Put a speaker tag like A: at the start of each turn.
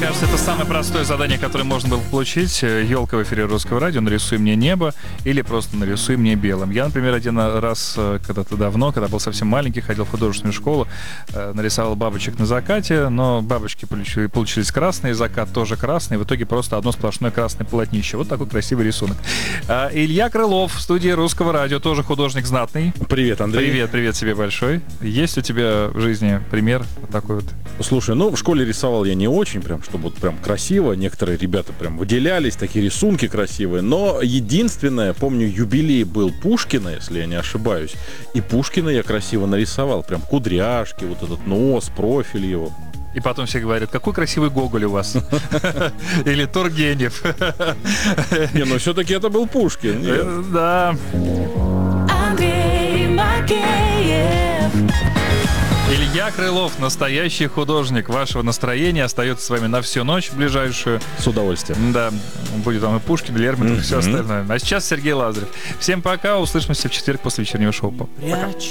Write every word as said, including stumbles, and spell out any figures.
A: кажется, это самое простое задание, которое можно было получить. Елка в эфире Русского радио, нарисуй мне небо или просто нарисуй мне белым. Я, например, один раз когда-то давно, когда был совсем маленький, ходил в художественную школу, нарисовал бабочек на закате, но бабочки получились красные, закат тоже красный, в итоге просто одно сплошное красное полотнище. Вот такой красивый рисунок. Илья Крылов в студии Русского радио, тоже художник знатный.
B: Привет, Андрей.
A: Привет, привет тебе большой. Есть у тебя в жизни пример такой вот?
B: Слушай, ну в школе рисовал я не очень, прям, чтобы вот прям красиво. Некоторые ребята прям выделялись, такие рисунки красивые. Но единственное, помню, юбилей был Пушкина, если я не ошибаюсь. И Пушкина я красиво нарисовал. Прям кудряшки, вот этот нос, профиль его.
A: И потом все говорят, какой красивый Гоголь у вас. Или Тургенев.
B: Не, ну все-таки это был Пушкин.
A: Да.
C: Андрей Макеев.
A: Илья Крылов, настоящий художник вашего настроения, остается с вами на всю ночь ближайшую.
B: С удовольствием.
A: Да, будет вам и Пушкин, и Лермонтов, и все остальное. А сейчас Сергей Лазарев. Всем пока, услышимся в четверг после вечернего шоу.
C: Прячь